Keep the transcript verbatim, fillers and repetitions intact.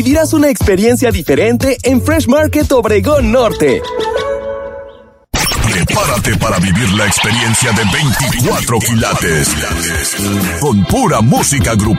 Vivirás una experiencia diferente en Fresh Market Obregón Norte. Prepárate para vivir la experiencia de veinticuatro quilates con pura música grupera.